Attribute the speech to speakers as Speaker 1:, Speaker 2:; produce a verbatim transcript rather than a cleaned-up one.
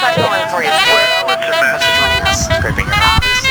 Speaker 1: How's it going for you today?
Speaker 2: Well, it's a
Speaker 1: Thanks
Speaker 2: mess.
Speaker 1: for joining us.
Speaker 2: Great being here.
Speaker 1: Obviously,